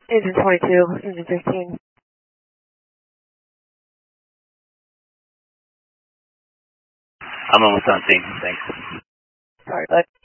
Engine 22, engine 15. I'm almost on scene, thanks. Sorry, bud.